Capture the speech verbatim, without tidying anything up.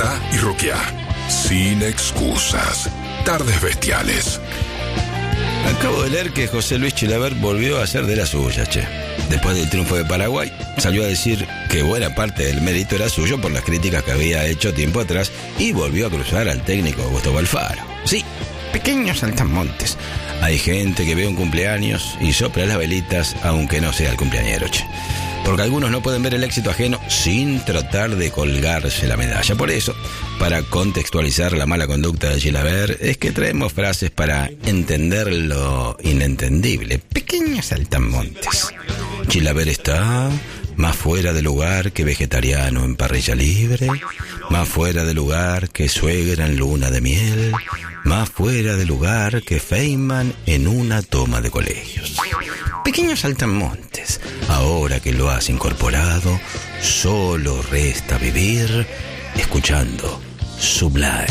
Canta y roquea. Sin excusas. Tardes bestiales. Acabo de leer que José Luis Chilaver volvió a hacer de la suya, che. Después del triunfo de Paraguay, salió a decir que buena parte del mérito era suyo por las críticas que había hecho tiempo atrás y volvió a cruzar al técnico Gustavo Alfaro. Sí, pequeños saltamontes. Hay gente que ve un cumpleaños y sopla las velitas aunque no sea el cumpleañero, che. Porque algunos no pueden ver el éxito ajeno sin tratar de colgarse la medalla. Por eso, para contextualizar la mala conducta de Chilaver, es que traemos frases para entender lo inentendible. Pequeños saltamontes. Chilaver está más fuera de lugar que vegetariano en parrilla libre, más fuera de lugar que suegra en luna de miel, más fuera de lugar que Feynman en una toma de colegios. Pequeños saltamontes, ahora que lo has incorporado, solo resta vivir escuchando Sublime.